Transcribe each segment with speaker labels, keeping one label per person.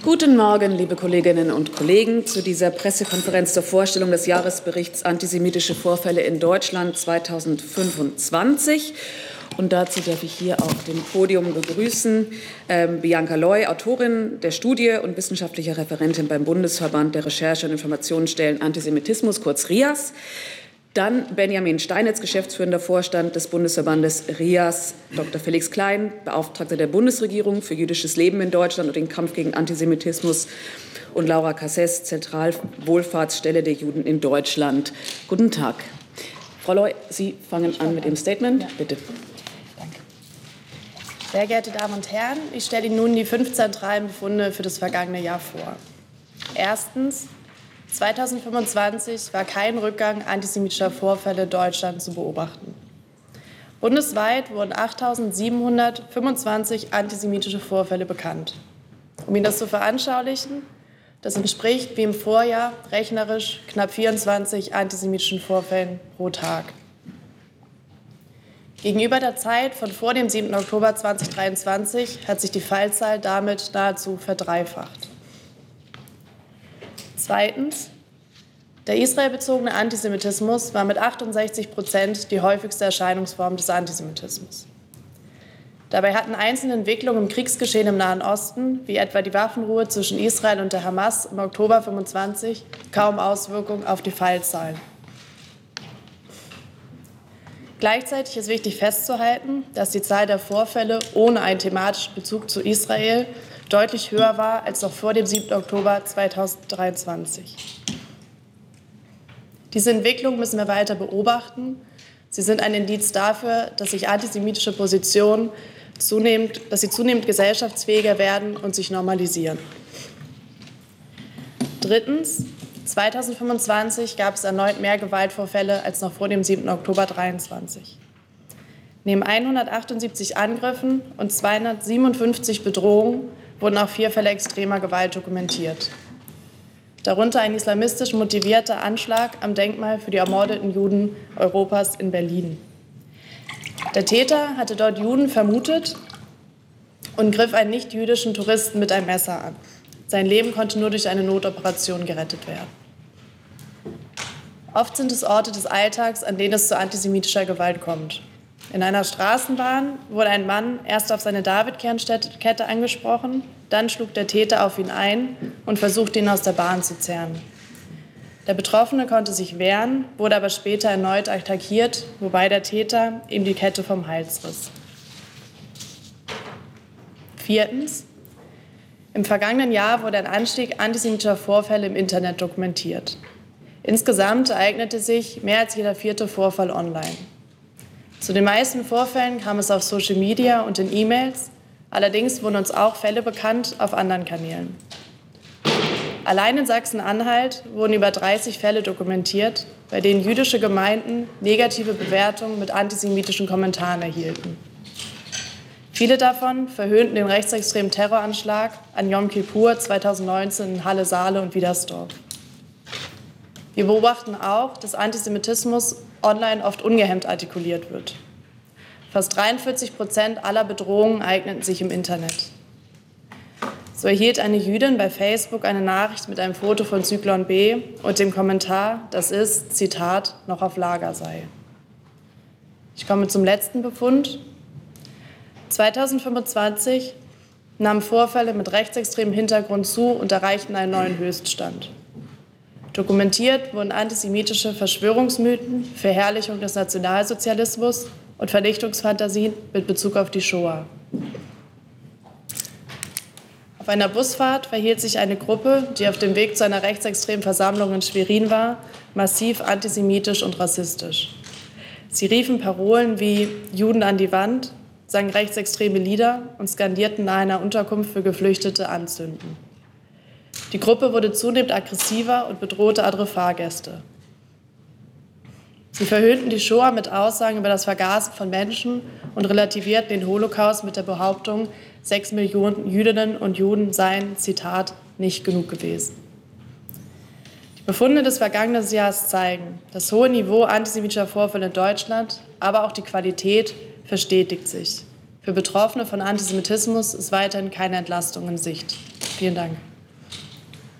Speaker 1: Guten Morgen, liebe Kolleginnen und Kollegen, zu dieser Pressekonferenz zur Vorstellung des Jahresberichts Antisemitische Vorfälle in Deutschland 2025. Und dazu darf ich hier auf dem Podium begrüßen Bianca Loy, Autorin der Studie und wissenschaftliche Referentin beim Bundesverband der Recherche- und Informationsstellen Antisemitismus, kurz RIAS. Dann Benjamin Steinitz, geschäftsführender Vorstand des Bundesverbandes RIAS, Dr. Felix Klein, Beauftragter der Bundesregierung für jüdisches Leben in Deutschland und den Kampf gegen Antisemitismus, und Laura Cassés, Zentralwohlfahrtsstelle der Juden in Deutschland. Guten Tag. Frau Loy, Sie fangen an mit dem Statement. Bitte.
Speaker 2: Danke. Sehr geehrte Damen und Herren, ich stelle Ihnen nun die 5 zentralen Befunde für das vergangene Jahr vor. Erstens: 2025 war kein Rückgang antisemitischer Vorfälle in Deutschland zu beobachten. Bundesweit wurden 8.725 antisemitische Vorfälle bekannt. Um Ihnen das zu veranschaulichen, das entspricht wie im Vorjahr rechnerisch knapp 24 antisemitischen Vorfällen pro Tag. Gegenüber der Zeit von vor dem 7. Oktober 2023 hat sich die Fallzahl damit nahezu verdreifacht. Zweitens: Der israelbezogene Antisemitismus war mit 68% die häufigste Erscheinungsform des Antisemitismus. Dabei hatten einzelne Entwicklungen im Kriegsgeschehen im Nahen Osten, wie etwa die Waffenruhe zwischen Israel und der Hamas im Oktober 25, kaum Auswirkungen auf die Fallzahlen. Gleichzeitig ist wichtig festzuhalten, dass die Zahl der Vorfälle ohne einen thematischen Bezug zu Israel deutlich höher war als noch vor dem 7. Oktober 2023. Diese Entwicklung müssen wir weiter beobachten. Sie sind ein Indiz dafür, dass sich antisemitische Positionen zunehmend gesellschaftsfähiger werden und sich normalisieren. Drittens: 2025 gab es erneut mehr Gewaltvorfälle als noch vor dem 7. Oktober 2023. Neben 178 Angriffen und 257 Bedrohungen wurden auch 4 Fälle extremer Gewalt dokumentiert. Darunter ein islamistisch motivierter Anschlag am Denkmal für die ermordeten Juden Europas in Berlin. Der Täter hatte dort Juden vermutet und griff einen nicht-jüdischen Touristen mit einem Messer an. Sein Leben konnte nur durch eine Notoperation gerettet werden. Oft sind es Orte des Alltags, an denen es zu antisemitischer Gewalt kommt. In einer Straßenbahn wurde ein Mann erst auf seine Davidkernkette angesprochen, dann schlug der Täter auf ihn ein und versuchte, ihn aus der Bahn zu zerren. Der Betroffene konnte sich wehren, wurde aber später erneut attackiert, wobei der Täter ihm die Kette vom Hals riss. Viertens: Im vergangenen Jahr wurde ein Anstieg antisemitischer Vorfälle im Internet dokumentiert. Insgesamt ereignete sich mehr als jeder 4. Vorfall online. Zu den meisten Vorfällen kam es auf Social Media und in E-Mails. Allerdings wurden uns auch Fälle bekannt auf anderen Kanälen. Allein in Sachsen-Anhalt wurden über 30 Fälle dokumentiert, bei denen jüdische Gemeinden negative Bewertungen mit antisemitischen Kommentaren erhielten. Viele davon verhöhnten den rechtsextremen Terroranschlag an Yom Kippur 2019 in Halle, Saale und Wiedersdorf. Wir beobachten auch, dass Antisemitismus online oft ungehemmt artikuliert wird. Fast 43% aller Bedrohungen eigneten sich im Internet. So erhielt eine Jüdin bei Facebook eine Nachricht mit einem Foto von Zyklon B und dem Kommentar, dass es, Zitat, noch auf Lager sei. Ich komme zum letzten Befund. 2025 nahmen Vorfälle mit rechtsextremem Hintergrund zu und erreichten einen neuen Höchststand. Dokumentiert wurden antisemitische Verschwörungsmythen, Verherrlichung des Nationalsozialismus und Vernichtungsfantasien mit Bezug auf die Shoah. Auf einer Busfahrt verhielt sich eine Gruppe, die auf dem Weg zu einer rechtsextremen Versammlung in Schwerin war, massiv antisemitisch und rassistisch. Sie riefen Parolen wie „Juden an die Wand", sangen rechtsextreme Lieder und skandierten nahe einer Unterkunft für Geflüchtete „Anzünden". Die Gruppe wurde zunehmend aggressiver und bedrohte andere Fahrgäste. Sie verhöhnten die Shoah mit Aussagen über das Vergasen von Menschen und relativierten den Holocaust mit der Behauptung, 6 Millionen Jüdinnen und Juden seien, Zitat, nicht genug gewesen. Die Befunde des vergangenen Jahres zeigen, das hohe Niveau antisemitischer Vorfälle in Deutschland, aber auch die Qualität verstetigt sich. Für Betroffene von Antisemitismus ist weiterhin keine Entlastung in Sicht. Vielen Dank.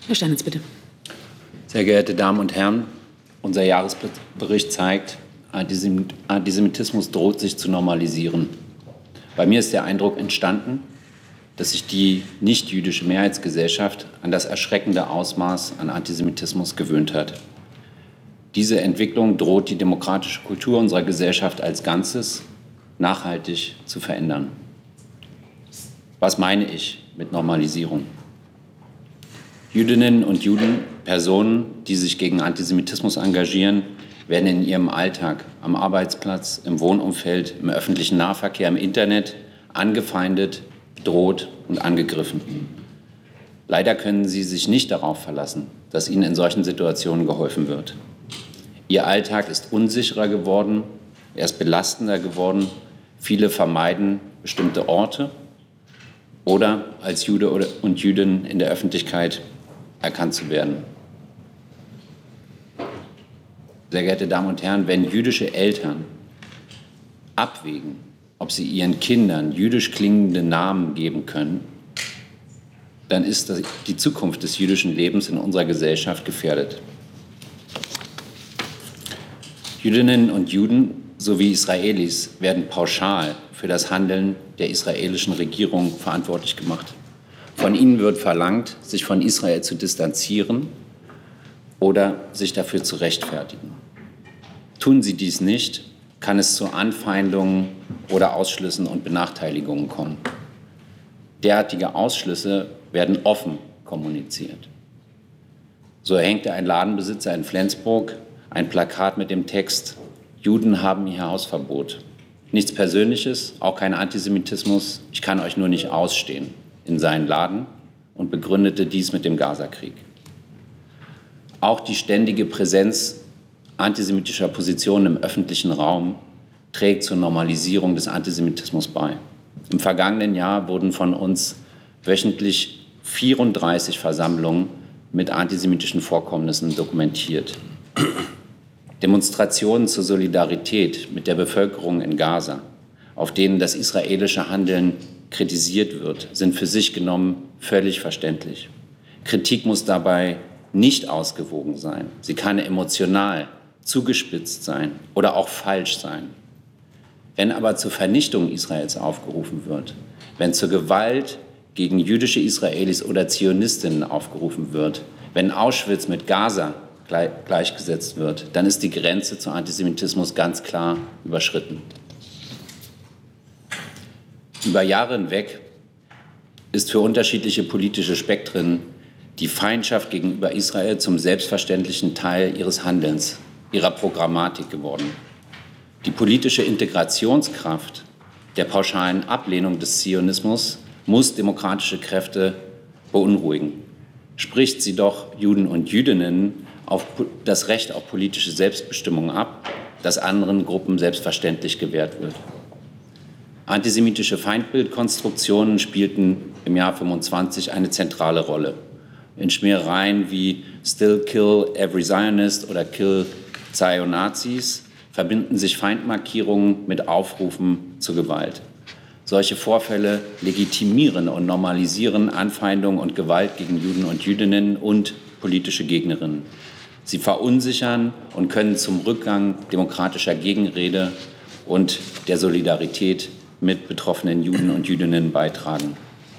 Speaker 1: Herr Steinitz, bitte.
Speaker 3: Sehr geehrte Damen und Herren, unser Jahresbericht zeigt, Antisemitismus droht sich zu normalisieren. Bei mir ist der Eindruck entstanden, dass sich die nicht-jüdische Mehrheitsgesellschaft an das erschreckende Ausmaß an Antisemitismus gewöhnt hat. Diese Entwicklung droht die demokratische Kultur unserer Gesellschaft als Ganzes nachhaltig zu verändern. Was meine ich mit Normalisierung? Jüdinnen und Juden, Personen, die sich gegen Antisemitismus engagieren, werden in ihrem Alltag, am Arbeitsplatz, im Wohnumfeld, im öffentlichen Nahverkehr, im Internet angefeindet, bedroht und angegriffen. Leider können sie sich nicht darauf verlassen, dass ihnen in solchen Situationen geholfen wird. Ihr Alltag ist unsicherer geworden, er ist belastender geworden. Viele vermeiden bestimmte Orte oder als Jude und Jüdin in der Öffentlichkeit erkannt zu werden. Sehr geehrte Damen und Herren, wenn jüdische Eltern abwägen, ob sie ihren Kindern jüdisch klingende Namen geben können, dann ist die Zukunft des jüdischen Lebens in unserer Gesellschaft gefährdet. Jüdinnen und Juden sowie Israelis werden pauschal für das Handeln der israelischen Regierung verantwortlich gemacht. Von ihnen wird verlangt, sich von Israel zu distanzieren oder sich dafür zu rechtfertigen. Tun sie dies nicht, kann es zu Anfeindungen oder Ausschlüssen und Benachteiligungen kommen. Derartige Ausschlüsse werden offen kommuniziert. So erhängte ein Ladenbesitzer in Flensburg ein Plakat mit dem Text: Juden haben ihr Hausverbot. Nichts Persönliches, auch kein Antisemitismus, ich kann euch nur nicht ausstehen, in seinen Laden und begründete dies mit dem Gazakrieg. Auch die ständige Präsenz antisemitischer Positionen im öffentlichen Raum trägt zur Normalisierung des Antisemitismus bei. Im vergangenen Jahr wurden von uns wöchentlich 34 Versammlungen mit antisemitischen Vorkommnissen dokumentiert. Demonstrationen zur Solidarität mit der Bevölkerung in Gaza, auf denen das israelische Handeln kritisiert wird, sind für sich genommen völlig verständlich. Kritik muss dabei nicht ausgewogen sein. Sie kann emotional, zugespitzt sein oder auch falsch sein. Wenn aber zur Vernichtung Israels aufgerufen wird, wenn zur Gewalt gegen jüdische Israelis oder Zionistinnen aufgerufen wird, wenn Auschwitz mit Gaza gleichgesetzt wird, dann ist die Grenze zu Antisemitismus ganz klar überschritten. Über Jahre hinweg ist für unterschiedliche politische Spektren die Feindschaft gegenüber Israel zum selbstverständlichen Teil ihres Handelns, ihrer Programmatik geworden. Die politische Integrationskraft der pauschalen Ablehnung des Zionismus muss demokratische Kräfte beunruhigen. Spricht sie doch Juden und Jüdinnen auf das Recht auf politische Selbstbestimmung ab, das anderen Gruppen selbstverständlich gewährt wird. Antisemitische Feindbildkonstruktionen spielten im Jahr 25 eine zentrale Rolle. In Schmierereien wie Still Kill Every Zionist oder Kill Zionazis verbinden sich Feindmarkierungen mit Aufrufen zur Gewalt. Solche Vorfälle legitimieren und normalisieren Anfeindung und Gewalt gegen Juden und Jüdinnen und politische Gegnerinnen. Sie verunsichern und können zum Rückgang demokratischer Gegenrede und der Solidarität mit betroffenen Juden und Jüdinnen beitragen.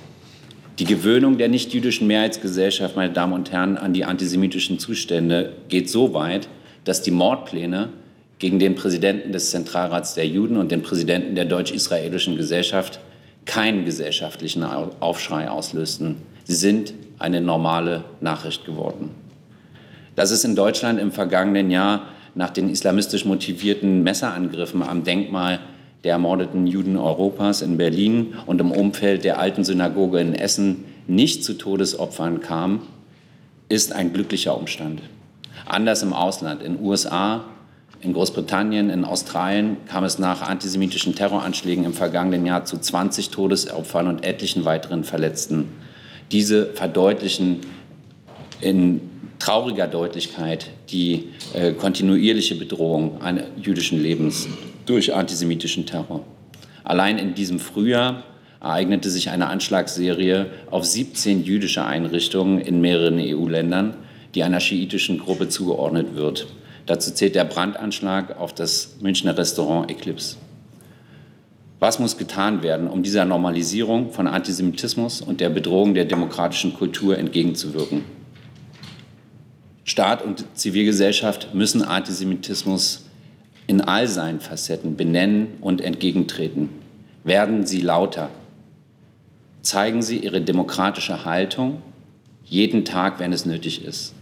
Speaker 3: Die Gewöhnung der nichtjüdischen Mehrheitsgesellschaft, meine Damen und Herren, an die antisemitischen Zustände geht so weit, dass die Mordpläne gegen den Präsidenten des Zentralrats der Juden und den Präsidenten der deutsch-israelischen Gesellschaft keinen gesellschaftlichen Aufschrei auslösten. Sie sind eine normale Nachricht geworden. Dass es in Deutschland im vergangenen Jahr nach den islamistisch motivierten Messerangriffen am Denkmal der ermordeten Juden Europas in Berlin und im Umfeld der Alten Synagoge in Essen nicht zu Todesopfern kam, ist ein glücklicher Umstand. Anders im Ausland, in den USA, in Großbritannien, in Australien kam es nach antisemitischen Terroranschlägen im vergangenen Jahr zu 20 Todesopfern und etlichen weiteren Verletzten. Diese verdeutlichen in trauriger Deutlichkeit die kontinuierliche Bedrohung jüdischen Lebens durch antisemitischen Terror. Allein in diesem Frühjahr ereignete sich eine Anschlagsserie auf 17 jüdische Einrichtungen in mehreren EU-Ländern, die einer schiitischen Gruppe zugeordnet wird. Dazu zählt der Brandanschlag auf das Münchner Restaurant Eclipse. Was muss getan werden, um dieser Normalisierung von Antisemitismus und der Bedrohung der demokratischen Kultur entgegenzuwirken? Staat und Zivilgesellschaft müssen Antisemitismus in all seinen Facetten benennen und entgegentreten. Werden Sie lauter. Zeigen Sie Ihre demokratische Haltung jeden Tag, wenn es nötig ist.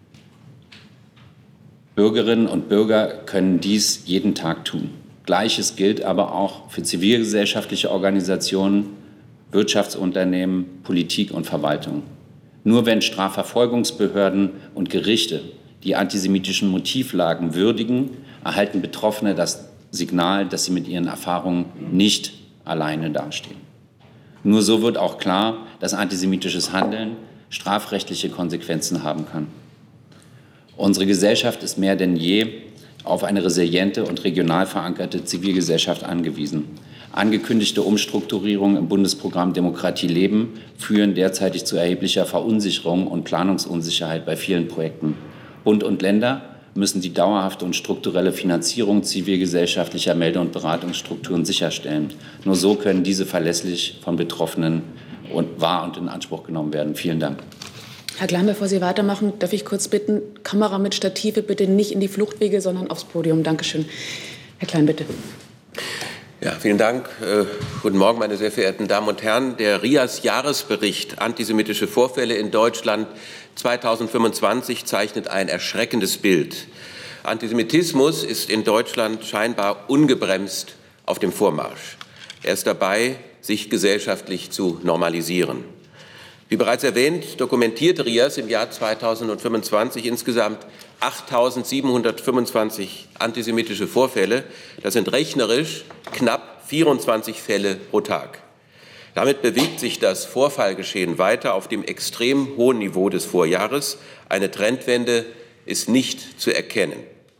Speaker 3: Bürgerinnen und Bürger können dies jeden Tag tun. Gleiches gilt aber auch für zivilgesellschaftliche Organisationen, Wirtschaftsunternehmen, Politik und Verwaltung. Nur wenn Strafverfolgungsbehörden und Gerichte die antisemitischen Motivlagen würdigen, erhalten Betroffene das Signal, dass sie mit ihren Erfahrungen nicht alleine dastehen. Nur so wird auch klar, dass antisemitisches Handeln strafrechtliche Konsequenzen haben kann. Unsere Gesellschaft ist mehr denn je auf eine resiliente und regional verankerte Zivilgesellschaft angewiesen. Angekündigte Umstrukturierungen im Bundesprogramm Demokratie leben führen derzeitig zu erheblicher Verunsicherung und Planungsunsicherheit bei vielen Projekten. Bund und Länder müssen die dauerhafte und strukturelle Finanzierung zivilgesellschaftlicher Melde- und Beratungsstrukturen sicherstellen. Nur so können diese verlässlich von Betroffenen wahr und in Anspruch genommen werden. Vielen Dank.
Speaker 1: Herr Klein, bevor Sie weitermachen, darf ich kurz bitten, Kamera mit Stative bitte nicht in die Fluchtwege, sondern aufs Podium. Dankeschön. Herr Klein, bitte.
Speaker 4: Ja, vielen Dank. Guten Morgen, meine sehr verehrten Damen und Herren. Der RIAS-Jahresbericht Antisemitische Vorfälle in Deutschland 2025 zeichnet ein erschreckendes Bild. Antisemitismus ist in Deutschland scheinbar ungebremst auf dem Vormarsch. Er ist dabei, sich gesellschaftlich zu normalisieren. Wie bereits erwähnt, dokumentierte RIAS im Jahr 2025 insgesamt 8.725 antisemitische Vorfälle. Das sind rechnerisch knapp 24 Fälle pro Tag. Damit bewegt sich das Vorfallgeschehen weiter auf dem extrem hohen Niveau des Vorjahres. Eine Trendwende ist nicht zu erkennen.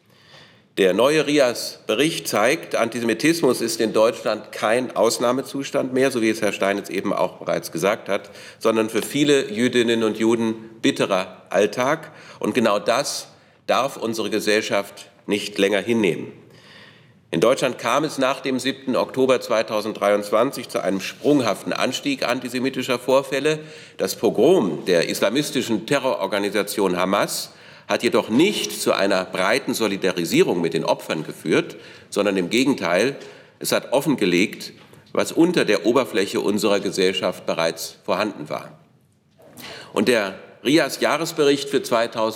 Speaker 4: Der neue RIAS-Bericht zeigt, Antisemitismus ist in Deutschland kein Ausnahmezustand mehr, so wie es Herr Stein jetzt eben auch bereits gesagt hat, sondern für viele Jüdinnen und Juden bitterer Alltag. Und genau das darf unsere Gesellschaft nicht länger hinnehmen. In Deutschland kam es nach dem 7. Oktober 2023 zu einem sprunghaften Anstieg antisemitischer Vorfälle. Das Pogrom der islamistischen Terrororganisation Hamas hat jedoch nicht zu einer breiten Solidarisierung mit den Opfern geführt, sondern im Gegenteil, es hat offengelegt, was unter der Oberfläche unserer Gesellschaft bereits vorhanden war. Und der RIAS-Jahresbericht für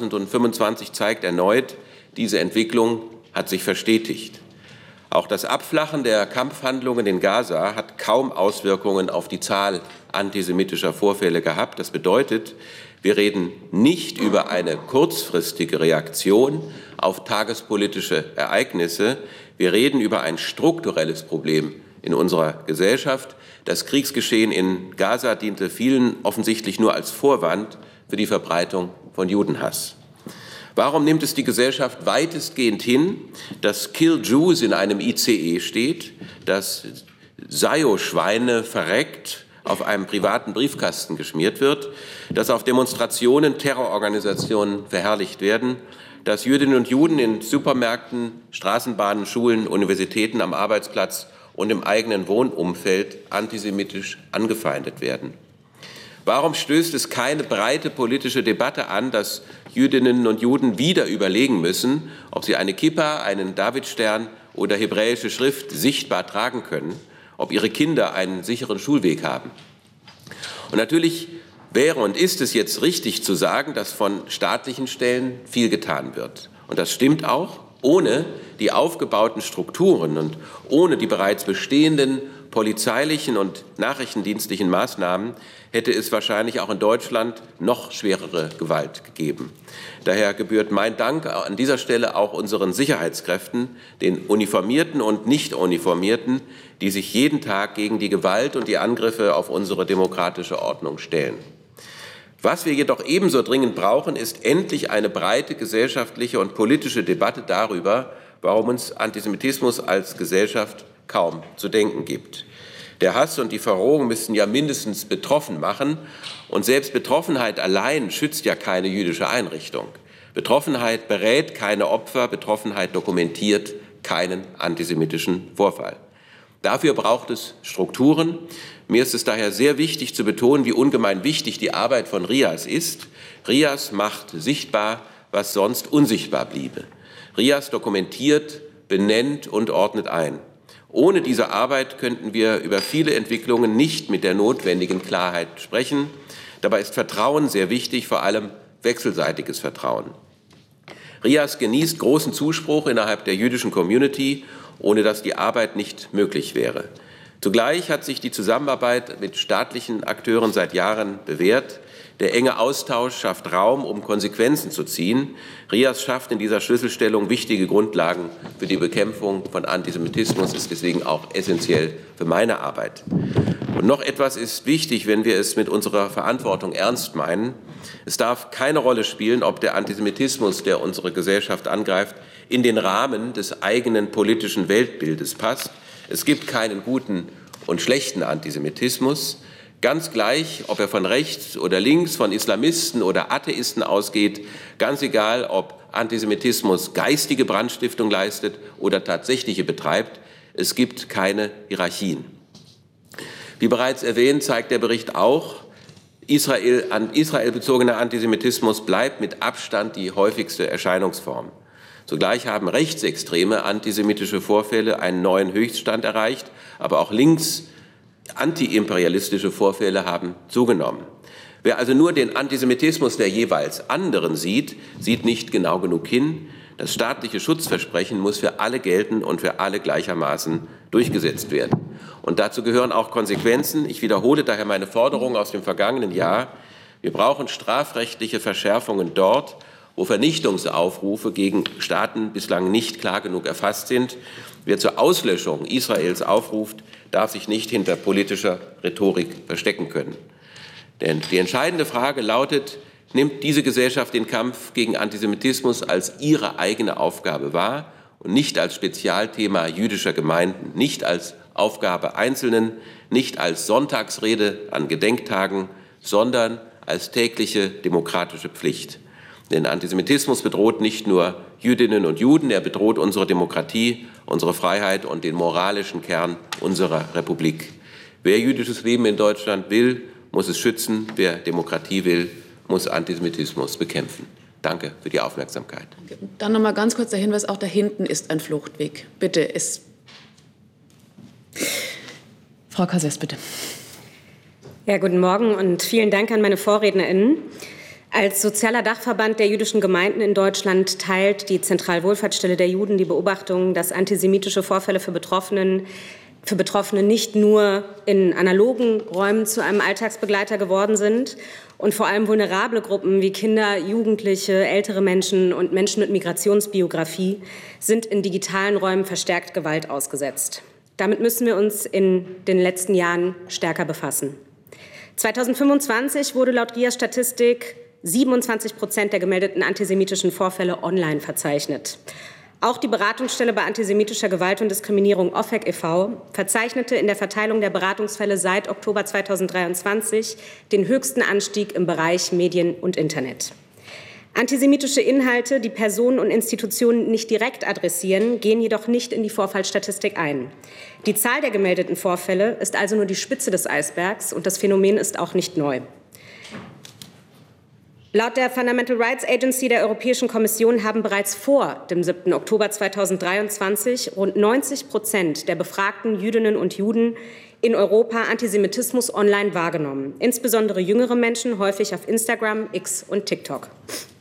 Speaker 4: 2025 zeigt erneut, diese Entwicklung hat sich verstetigt. Auch das Abflachen der Kampfhandlungen in Gaza hat kaum Auswirkungen auf die Zahl antisemitischer Vorfälle gehabt. Das bedeutet, wir reden nicht über eine kurzfristige Reaktion auf tagespolitische Ereignisse. Wir reden über ein strukturelles Problem in unserer Gesellschaft. Das Kriegsgeschehen in Gaza diente vielen offensichtlich nur als Vorwand für die Verbreitung von Judenhass. Warum nimmt es die Gesellschaft weitestgehend hin, dass Kill Jews in einem ICE steht, dass Sayo-Schweine verreckt auf einem privaten Briefkasten geschmiert wird, dass auf Demonstrationen Terrororganisationen verherrlicht werden, dass Jüdinnen und Juden in Supermärkten, Straßenbahnen, Schulen, Universitäten, am Arbeitsplatz und im eigenen Wohnumfeld antisemitisch angefeindet werden? Warum stößt es keine breite politische Debatte an, dass Jüdinnen und Juden wieder überlegen müssen, ob sie eine Kippa, einen Davidstern oder hebräische Schrift sichtbar tragen können, ob ihre Kinder einen sicheren Schulweg haben? Und natürlich wäre und ist es jetzt richtig zu sagen, dass von staatlichen Stellen viel getan wird. Und das stimmt auch. Ohne die aufgebauten Strukturen und ohne die bereits bestehenden polizeilichen und nachrichtendienstlichen Maßnahmen hätte es wahrscheinlich auch in Deutschland noch schwerere Gewalt gegeben. Daher gebührt mein Dank an dieser Stelle auch unseren Sicherheitskräften, den Uniformierten und Nicht-Uniformierten, die sich jeden Tag gegen die Gewalt und die Angriffe auf unsere demokratische Ordnung stellen. Was wir jedoch ebenso dringend brauchen, ist endlich eine breite gesellschaftliche und politische Debatte darüber, warum uns Antisemitismus als Gesellschaft kaum zu denken gibt. Der Hass und die Verrohung müssten ja mindestens betroffen machen. Und selbst Betroffenheit allein schützt ja keine jüdische Einrichtung. Betroffenheit berät keine Opfer, Betroffenheit dokumentiert keinen antisemitischen Vorfall. Dafür braucht es Strukturen. Mir ist es daher sehr wichtig zu betonen, wie ungemein wichtig die Arbeit von RIAS ist. RIAS macht sichtbar, was sonst unsichtbar bliebe. RIAS dokumentiert, benennt und ordnet ein. Ohne diese Arbeit könnten wir über viele Entwicklungen nicht mit der notwendigen Klarheit sprechen. Dabei ist Vertrauen sehr wichtig, vor allem wechselseitiges Vertrauen. RIAS genießt großen Zuspruch innerhalb der jüdischen Community, ohne dass die Arbeit nicht möglich wäre. Zugleich hat sich die Zusammenarbeit mit staatlichen Akteuren seit Jahren bewährt. Der enge Austausch schafft Raum, um Konsequenzen zu ziehen. RIAS schafft in dieser Schlüsselstellung wichtige Grundlagen für die Bekämpfung von Antisemitismus, ist deswegen auch essentiell für meine Arbeit. Und noch etwas ist wichtig, wenn wir es mit unserer Verantwortung ernst meinen. Es darf keine Rolle spielen, ob der Antisemitismus, der unsere Gesellschaft angreift, in den Rahmen des eigenen politischen Weltbildes passt. Es gibt keinen guten und schlechten Antisemitismus. Ganz gleich, ob er von rechts oder links, von Islamisten oder Atheisten ausgeht, ganz egal, ob Antisemitismus geistige Brandstiftung leistet oder tatsächliche betreibt, es gibt keine Hierarchien. Wie bereits erwähnt, zeigt der Bericht auch, Israel bezogener Antisemitismus bleibt mit Abstand die häufigste Erscheinungsform. Zugleich haben rechtsextreme antisemitische Vorfälle einen neuen Höchststand erreicht, aber auch antiimperialistische Vorfälle haben zugenommen. Wer also nur den Antisemitismus der jeweils anderen sieht, sieht nicht genau genug hin. Das staatliche Schutzversprechen muss für alle gelten und für alle gleichermaßen durchgesetzt werden. Und dazu gehören auch Konsequenzen. Ich wiederhole daher meine Forderung aus dem vergangenen Jahr. Wir brauchen strafrechtliche Verschärfungen dort, wo Vernichtungsaufrufe gegen Staaten bislang nicht klar genug erfasst sind. Wer zur Auslöschung Israels aufruft, darf sich nicht hinter politischer Rhetorik verstecken können. Denn die entscheidende Frage lautet, nimmt diese Gesellschaft den Kampf gegen Antisemitismus als ihre eigene Aufgabe wahr und nicht als Spezialthema jüdischer Gemeinden, nicht als Aufgabe Einzelnen, nicht als Sonntagsrede an Gedenktagen, sondern als tägliche demokratische Pflicht. Denn Antisemitismus bedroht nicht nur Jüdinnen und Juden, er bedroht unsere Demokratie, unsere Freiheit und den moralischen Kern unserer Republik. Wer jüdisches Leben in Deutschland will, muss es schützen. Wer Demokratie will, muss Antisemitismus bekämpfen. Danke für die Aufmerksamkeit.
Speaker 1: Dann noch mal ganz kurz der Hinweis, auch da hinten ist ein Fluchtweg. Bitte, Frau Cassés, bitte.
Speaker 5: Ja, guten Morgen und vielen Dank an meine VorrednerInnen. Als sozialer Dachverband der jüdischen Gemeinden in Deutschland teilt die Zentralwohlfahrtsstelle der Juden die Beobachtung, dass antisemitische Vorfälle für Betroffene nicht nur in analogen Räumen zu einem Alltagsbegleiter geworden sind und vor allem vulnerable Gruppen wie Kinder, Jugendliche, ältere Menschen und Menschen mit Migrationsbiografie sind in digitalen Räumen verstärkt Gewalt ausgesetzt. Damit müssen wir uns in den letzten Jahren stärker befassen. 2025 wurde laut RIAS-Statistik 27% der gemeldeten antisemitischen Vorfälle online verzeichnet. Auch die Beratungsstelle bei antisemitischer Gewalt und Diskriminierung OFEC e.V. verzeichnete in der Verteilung der Beratungsfälle seit Oktober 2023 den höchsten Anstieg im Bereich Medien und Internet. Antisemitische Inhalte, die Personen und Institutionen nicht direkt adressieren, gehen jedoch nicht in die Vorfallstatistik ein. Die Zahl der gemeldeten Vorfälle ist also nur die Spitze des Eisbergs und das Phänomen ist auch nicht neu. Laut der Fundamental Rights Agency der Europäischen Kommission haben bereits vor dem 7. Oktober 2023 rund 90% der befragten Jüdinnen und Juden in Europa Antisemitismus online wahrgenommen, insbesondere jüngere Menschen, häufig auf Instagram, X und TikTok.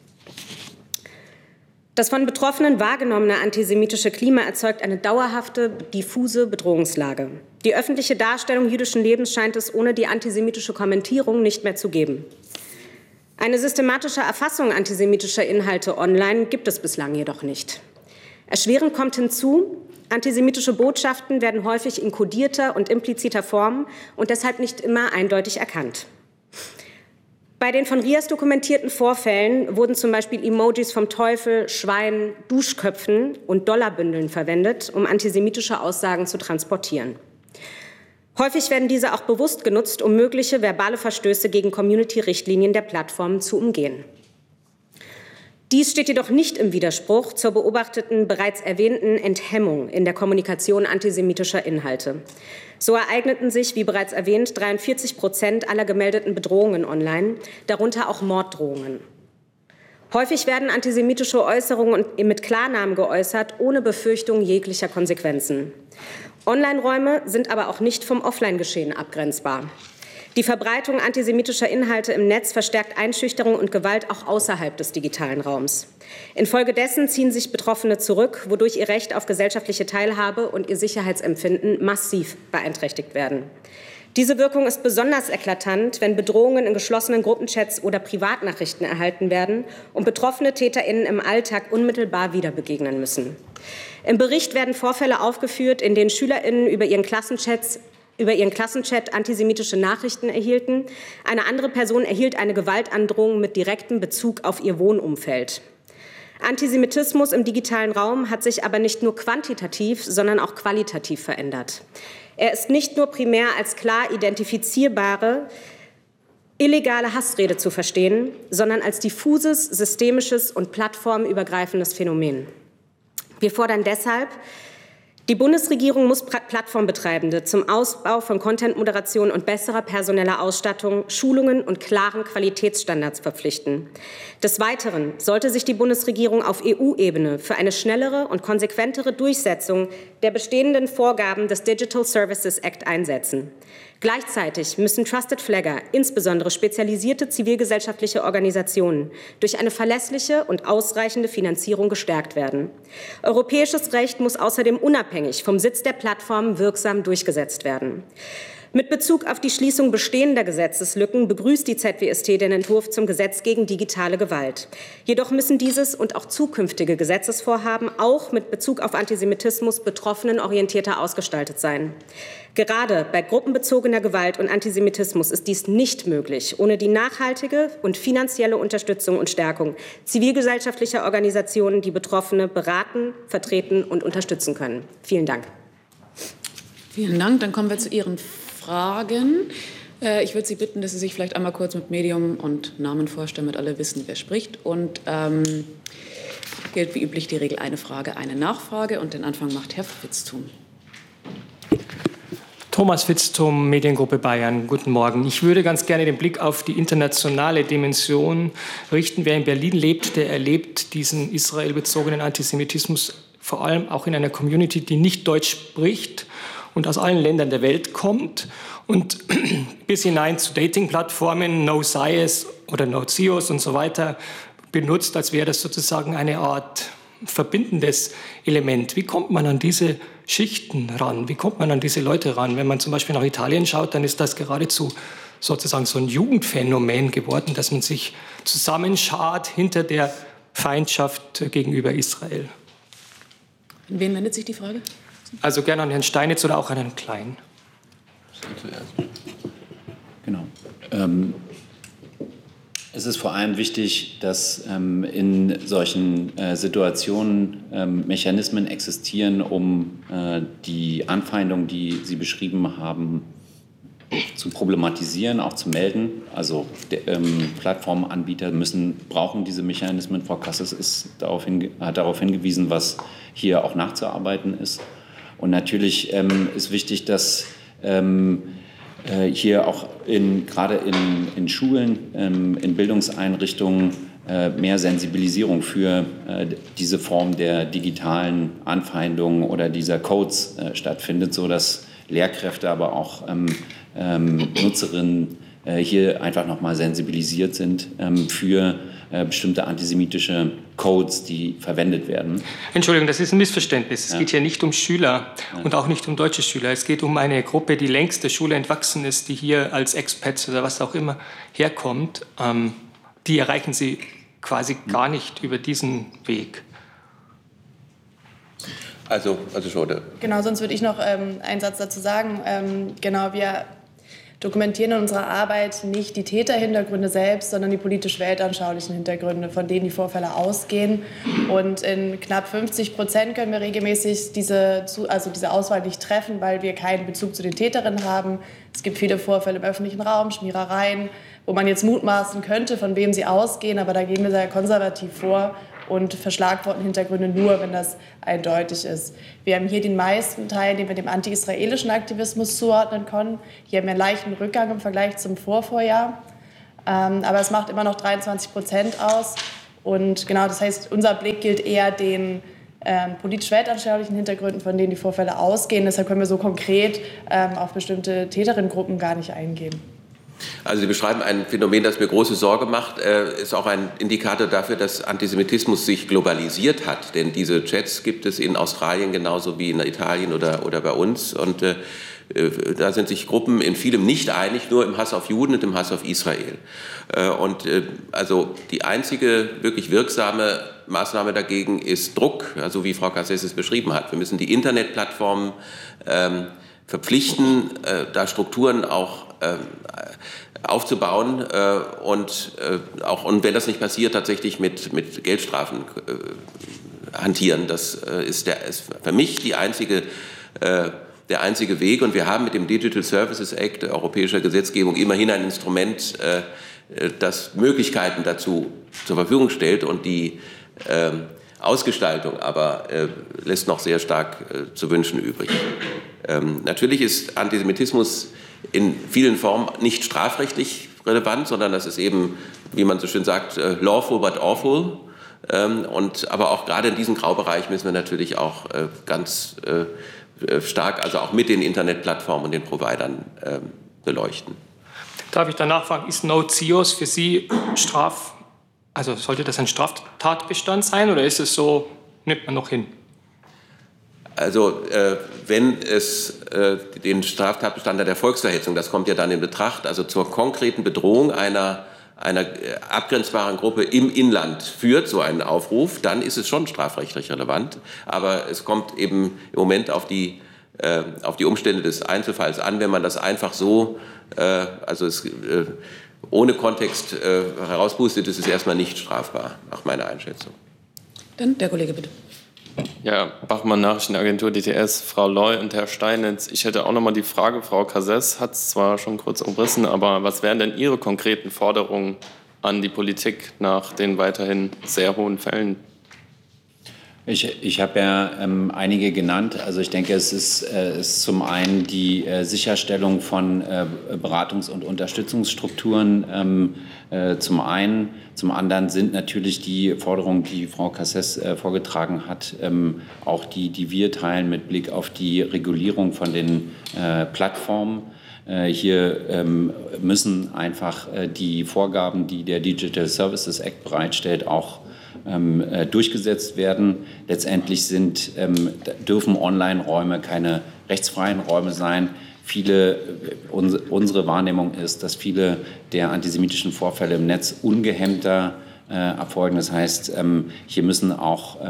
Speaker 5: Das von Betroffenen wahrgenommene antisemitische Klima erzeugt eine dauerhafte, diffuse Bedrohungslage. Die öffentliche Darstellung jüdischen Lebens scheint es ohne die antisemitische Kommentierung nicht mehr zu geben. Eine systematische Erfassung antisemitischer Inhalte online gibt es bislang jedoch nicht. Erschwerend kommt hinzu, antisemitische Botschaften werden häufig in kodierter und impliziter Form und deshalb nicht immer eindeutig erkannt. Bei den von RIAS dokumentierten Vorfällen wurden zum Beispiel Emojis vom Teufel, Schweinen, Duschköpfen und Dollarbündeln verwendet, um antisemitische Aussagen zu transportieren. Häufig werden diese auch bewusst genutzt, um mögliche verbale Verstöße gegen Community-Richtlinien der Plattformen zu umgehen. Dies steht jedoch nicht im Widerspruch zur beobachteten, bereits erwähnten Enthemmung in der Kommunikation antisemitischer Inhalte. So ereigneten sich, wie bereits erwähnt, 43% aller gemeldeten Bedrohungen online, darunter auch Morddrohungen. Häufig werden antisemitische Äußerungen mit Klarnamen geäußert, ohne Befürchtung jeglicher Konsequenzen. Online-Räume sind aber auch nicht vom Offline-Geschehen abgrenzbar. Die Verbreitung antisemitischer Inhalte im Netz verstärkt Einschüchterung und Gewalt auch außerhalb des digitalen Raums. Infolgedessen ziehen sich Betroffene zurück, wodurch ihr Recht auf gesellschaftliche Teilhabe und ihr Sicherheitsempfinden massiv beeinträchtigt werden. Diese Wirkung ist besonders eklatant, wenn Bedrohungen in geschlossenen Gruppenchats oder Privatnachrichten erhalten werden und betroffene TäterInnen im Alltag unmittelbar wieder begegnen müssen. Im Bericht werden Vorfälle aufgeführt, in denen SchülerInnen über ihren Klassenchat antisemitische Nachrichten erhielten. Eine andere Person erhielt eine Gewaltandrohung mit direktem Bezug auf ihr Wohnumfeld. Antisemitismus im digitalen Raum hat sich aber nicht nur quantitativ, sondern auch qualitativ verändert. Er ist nicht nur primär als klar identifizierbare illegale Hassrede zu verstehen, sondern als diffuses, systemisches und plattformübergreifendes Phänomen. Wir fordern deshalb, die Bundesregierung muss Plattformbetreibende zum Ausbau von Content-Moderation und besserer personeller Ausstattung, Schulungen und klaren Qualitätsstandards verpflichten. Des Weiteren sollte sich die Bundesregierung auf EU-Ebene für eine schnellere und konsequentere Durchsetzung der bestehenden Vorgaben des Digital Services Act einsetzen. Gleichzeitig müssen Trusted Flagger, insbesondere spezialisierte zivilgesellschaftliche Organisationen, durch eine verlässliche und ausreichende Finanzierung gestärkt werden. Europäisches Recht muss außerdem unabhängig vom Sitz der Plattformen wirksam durchgesetzt werden. Mit Bezug auf die Schließung bestehender Gesetzeslücken begrüßt die ZWST den Entwurf zum Gesetz gegen digitale Gewalt. Jedoch müssen dieses und auch zukünftige Gesetzesvorhaben auch mit Bezug auf Antisemitismus betroffenenorientierter ausgestaltet sein. Gerade bei gruppenbezogener Gewalt und Antisemitismus ist dies nicht möglich, ohne die nachhaltige und finanzielle Unterstützung und Stärkung zivilgesellschaftlicher Organisationen, die Betroffene beraten, vertreten und unterstützen können. Vielen Dank.
Speaker 1: Vielen Dank. Dann kommen wir zu Ihren Fragen. Ich würde Sie bitten, dass Sie sich vielleicht einmal kurz mit Medium und Namen vorstellen, damit alle wissen, wer spricht. Und gilt wie üblich die Regel: eine Frage, eine Nachfrage. Und den Anfang macht Herr Vitzthum.
Speaker 6: Thomas Vitzthum, Mediengruppe Bayern. Guten Morgen. Ich würde ganz gerne den Blick auf die internationale Dimension richten. Wer in Berlin lebt, der erlebt diesen israelbezogenen Antisemitismus vor allem auch in einer Community, die nicht Deutsch spricht und aus allen Ländern der Welt kommt und bis hinein zu Dating-Plattformen, NoCios oder NoCios und so weiter benutzt, als wäre das sozusagen eine Art verbindendes Element. Wie kommt man an diese Schichten ran? Wie kommt man an diese Leute ran? Wenn man zum Beispiel nach Italien schaut, dann ist das geradezu sozusagen so ein Jugendphänomen geworden, dass man sich zusammenschart hinter der Feindschaft gegenüber Israel.
Speaker 1: An wen wendet sich die Frage?
Speaker 6: Also gerne an Herrn Steinitz oder auch an Herrn Klein.
Speaker 3: Genau. Es ist vor allem wichtig, dass in solchen Situationen Mechanismen existieren, um die Anfeindungen, die Sie beschrieben haben, zu problematisieren, auch zu melden. Also Plattformanbieter brauchen diese Mechanismen. Frau Kasses hat darauf hingewiesen, was hier auch nachzuarbeiten ist. Und natürlich ist wichtig, dass hier auch gerade in Schulen, in Bildungseinrichtungen mehr Sensibilisierung für diese Form der digitalen Anfeindung oder dieser Codes stattfindet, sodass Lehrkräfte, aber auch Nutzerinnen hier einfach nochmal sensibilisiert sind für bestimmte antisemitische Codes, die verwendet werden.
Speaker 6: Entschuldigung, das ist ein Missverständnis. Es geht hier nicht um Schüler und auch nicht um deutsche Schüler. Es geht um eine Gruppe, die längst der Schule entwachsen ist, die hier als Expats oder was auch immer herkommt. Die erreichen Sie quasi gar nicht über diesen Weg.
Speaker 4: Also schon.
Speaker 2: Genau, sonst würde ich noch einen Satz dazu sagen. Genau, wir dokumentieren in unserer Arbeit nicht die Täterhintergründe selbst, sondern die politisch-weltanschaulichen Hintergründe, von denen die Vorfälle ausgehen. Und in knapp 50% können wir regelmäßig diese Auswahl nicht treffen, weil wir keinen Bezug zu den Täterinnen haben. Es gibt viele Vorfälle im öffentlichen Raum, Schmierereien, wo man jetzt mutmaßen könnte, von wem sie ausgehen, aber da gehen wir sehr konservativ vor und verschlagworten Hintergründe nur, wenn das eindeutig ist. Wir haben hier den meisten Teil, den wir dem anti-israelischen Aktivismus zuordnen können. Hier haben wir einen leichten Rückgang im Vergleich zum Vorvorjahr, aber es macht immer noch 23% aus. Und genau, das heißt, unser Blick gilt eher den politisch-weltanschaulichen Hintergründen, von denen die Vorfälle ausgehen. Deshalb können wir so konkret auf bestimmte Täterinnengruppen gar nicht eingehen.
Speaker 4: Also Sie beschreiben ein Phänomen, das mir große Sorge macht, ist auch ein Indikator dafür, dass Antisemitismus sich globalisiert hat. Denn diese Chats gibt es in Australien genauso wie in Italien oder bei uns. Und da sind sich Gruppen in vielem nicht einig, nur im Hass auf Juden und im Hass auf Israel. Also die einzige wirklich wirksame Maßnahme dagegen ist Druck, also wie Frau Cassés es beschrieben hat. Wir müssen die Internetplattformen verpflichten, da Strukturen auch aufzubauen und wenn das nicht passiert, tatsächlich mit Geldstrafen hantieren. Das ist für mich der einzige Weg. Und wir haben mit dem Digital Services Act europäischer Gesetzgebung immerhin ein Instrument, das Möglichkeiten dazu zur Verfügung stellt, und die Ausgestaltung aber lässt noch sehr stark zu wünschen übrig. Natürlich ist Antisemitismus in vielen Formen nicht strafrechtlich relevant, sondern das ist eben, wie man so schön sagt, lawful but awful. Aber auch gerade in diesem Graubereich müssen wir natürlich auch ganz stark, also auch mit den Internetplattformen und den Providern beleuchten.
Speaker 6: Darf ich danach fragen, ist No-CIOs für Sie also sollte das ein Straftatbestand sein, oder ist es so, nimmt man noch hin?
Speaker 4: Also wenn es den Straftatbestand der Volksverhetzung, das kommt ja dann in Betracht, also zur konkreten Bedrohung einer abgrenzbaren Gruppe im Inland führt, so einen Aufruf, dann ist es schon strafrechtlich relevant. Aber es kommt eben im Moment auf die Umstände des Einzelfalls an. Wenn man das einfach so, ohne Kontext herauspustet, ist es erstmal nicht strafbar, nach meiner Einschätzung.
Speaker 1: Dann der Kollege, bitte.
Speaker 7: Ja, Bachmann, Nachrichtenagentur DTS, Frau Loy und Herr Steinitz. Ich hätte auch noch mal die Frage, Frau Cassés hat es zwar schon kurz umrissen, aber was wären denn Ihre konkreten Forderungen an die Politik nach den weiterhin sehr hohen Fällen?
Speaker 3: Ich habe ja einige genannt. Also ich denke, es ist zum einen die Sicherstellung von Beratungs- und Unterstützungsstrukturen zum einen. Zum anderen sind natürlich die Forderungen, die Frau Cassés vorgetragen hat, auch die wir teilen mit Blick auf die Regulierung von den Plattformen. Hier müssen einfach die Vorgaben, die der Digital Services Act bereitstellt, auch durchgesetzt werden. Letztendlich dürfen Online-Räume keine rechtsfreien Räume sein. Unsere Wahrnehmung ist, dass viele der antisemitischen Vorfälle im Netz ungehemmter erfolgen. Das heißt, hier müssen auch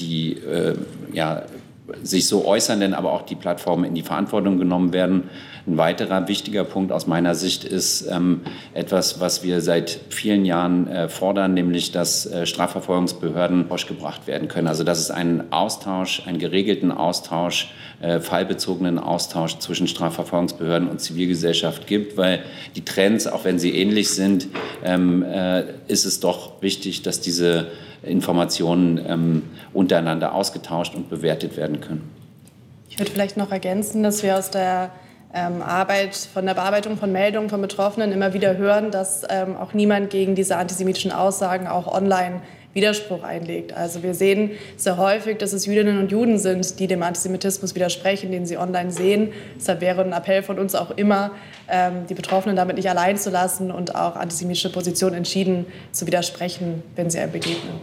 Speaker 3: sich so äußernden, aber auch die Plattformen in die Verantwortung genommen werden. Ein weiterer wichtiger Punkt aus meiner Sicht ist etwas, was wir seit vielen Jahren fordern, nämlich dass Strafverfolgungsbehörden gebracht werden können. Also dass es einen Austausch, einen geregelten Austausch, fallbezogenen Austausch zwischen Strafverfolgungsbehörden und Zivilgesellschaft gibt, weil die Trends, auch wenn sie ähnlich sind, ist es doch wichtig, dass diese Informationen untereinander ausgetauscht und bewertet werden können.
Speaker 2: Ich würde vielleicht noch ergänzen, dass wir aus der von der Bearbeitung von Meldungen von Betroffenen immer wieder hören, dass auch niemand gegen diese antisemitischen Aussagen auch online Widerspruch einlegt. Also wir sehen sehr häufig, dass es Jüdinnen und Juden sind, die dem Antisemitismus widersprechen, den sie online sehen. Deshalb wäre ein Appell von uns auch immer, die Betroffenen damit nicht allein zu lassen und auch antisemitische Positionen entschieden zu widersprechen, wenn sie einem begegnen.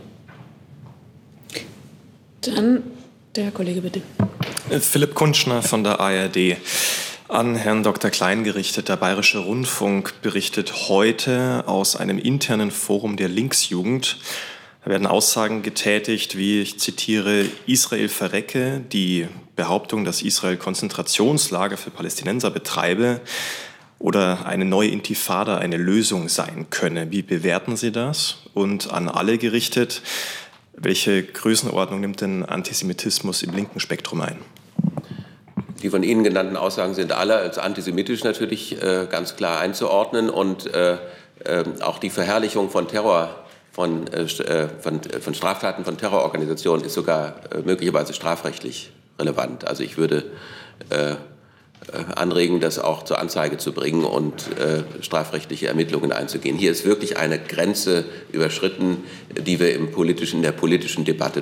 Speaker 1: Dann der Kollege, bitte.
Speaker 8: Philipp Kunschner von der ARD. An Herrn Dr. Klein gerichtet. Der Bayerische Rundfunk berichtet heute aus einem internen Forum der Linksjugend. Da werden Aussagen getätigt, wie, ich zitiere, Israel verrecke, die Behauptung, dass Israel Konzentrationslager für Palästinenser betreibe. oder eine neue Intifada eine Lösung sein könne. Wie bewerten Sie das? Und an alle gerichtet, welche Größenordnung nimmt denn Antisemitismus im linken Spektrum ein?
Speaker 4: Die von Ihnen genannten Aussagen sind alle als antisemitisch natürlich ganz klar einzuordnen. Und auch die Verherrlichung von Terror, von Straftaten von Terrororganisationen ist sogar möglicherweise strafrechtlich relevant. Also ich würde anregen, das auch zur Anzeige zu bringen und strafrechtliche Ermittlungen einzugehen. Hier ist wirklich eine Grenze überschritten, die wir in der politischen Debatte